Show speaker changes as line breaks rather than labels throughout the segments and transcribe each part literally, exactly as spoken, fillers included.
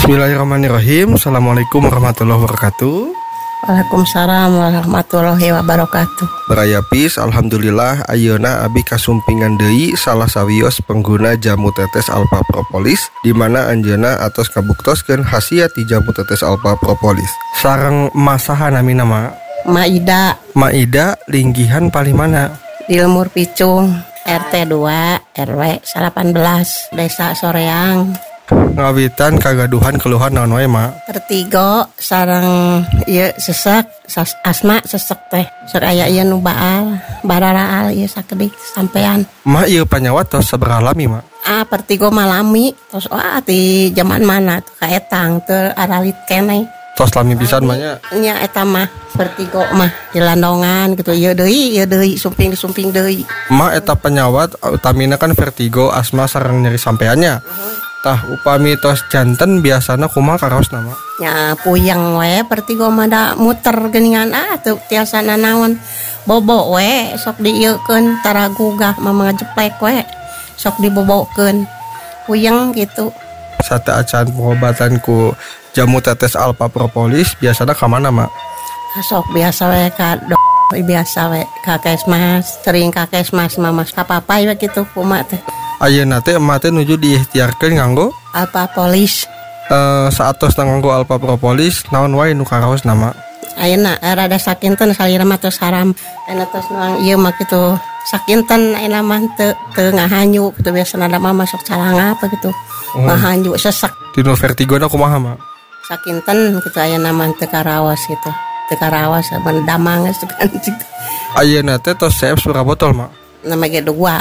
Bismillahirrahmanirrahim. Assalamualaikum warahmatullahi wabarakatuh.
Waalaikumsalam warahmatullahi wabarakatuh.
Berayapis, alhamdulillah ayeuna abi kasumpingan deui salah sawios pengguna jamu tetes Alpha Propolis, di mana anjeunna atos kabuktoskeun khasiat ti jamu tetes Alpha Propolis. Sareng masaha nami nama
Maida.
Maida linggihan palimana?
Di Lemur Picung, R T dua R W delapan belas, Desa Soreang.
Ngawitan kagaduhan keluhan naon wae ma?
Vertigo sareng ieu sesek, asma sesek teh. Sok aya ieu nu baal, bararaal ieu sakedik sampean.
Ma ieu panyawat tos sabaraha lami ma?
Ah, vertigo malami. Tos wah ti zaman mana tuh kaetang teu aralit keneh.
Tos lami pisan mah nya?
Nya eta mah vertigo mah di landongan gitu. Ieu deui, ieu deui sumping-sumping deui.
Ma eta penyawat utamina kan vertigo, asma sareng nyeri sampeannya. Uh-huh. Tah upami tos janten biasana kumaha karaos nama?
Ya puyeng we vertigo mah da muter geuningan ah teu tiasa nanaon. Bobo we sok dieukeun tara gugah mah jeplek we. Sok dibobokeun. Puyeng gitu.
Sate acan pengobatan ku jamu tetes Alpha Propolis biasana ka mana mak?
Sok biasa we ka dok biasa we ka Kesmas, sering ka Kesmas mah mas ka papai we kitu kumaha teh.
Ayeuna teh emak teh nuju diikhtiarkeun nganggo
Alpha Propolis.
Eh saatos nganggo Alpha Propolis naon wae nu karaos nama?
Ayeuna rada sakinten salira mah teu saram. Ena tos nuang ieu mah kitu sakinten ayeuna mah teu teu ngahanyu kitu biasana da mah masuk calanga apa gitu. Hmm. Ngahanyu sesek.
Dino vertigona kumaha mah?
Sakinten kitu ayeuna mah teu karaos gitu. Teu karaos ban damang geus kan gitu.
Ayeuna teh tos C F sabaraha botol mah?
Nama ge dua.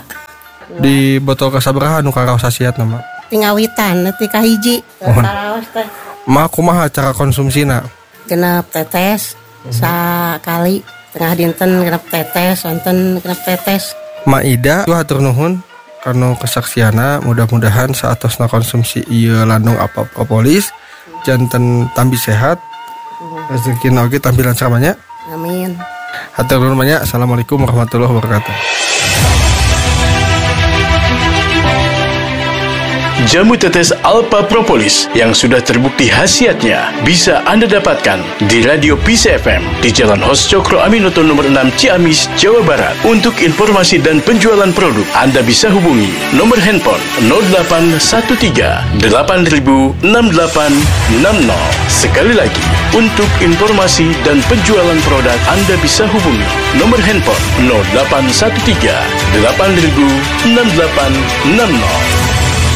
Di botol kasabaraha nu karaos hasiat nama?
Tinggawitan neuti ka hiji teu karaos teh.
Ma kumaha cara konsumsina?
Genep tetes sakali tengah dinten genep tetes, sonten genep tetes.
Maida hatur nuhun karena kesaksiana, mudah-mudahan saatosna konsumsi ieu landung Alpha Propolis janten tambi sehat. Rezekina oge tampilan samanya.
Amin.
Hatur nuhun banyak. Assalamualaikum warahmatullahi wabarakatuh.
Jamu tetes Alpha Propolis yang sudah terbukti khasiatnya bisa Anda dapatkan di Radio Peace F M di Jalan Hos Cokro Aminoto nomor enam Ciamis, Jawa Barat. Untuk informasi dan penjualan produk, Anda bisa hubungi nomor handphone nol delapan satu tiga delapan nol enam delapan enam nol. Sekali lagi, untuk informasi dan penjualan produk, Anda bisa hubungi nomor handphone nol delapan satu tiga delapan nol enam delapan enam nol.